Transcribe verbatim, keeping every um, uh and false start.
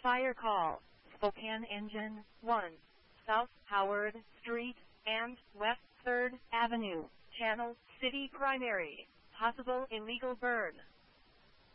Fire call. Spokane Engine one. South Howard Street and West third Avenue. Channel City Primary. Possible illegal burn.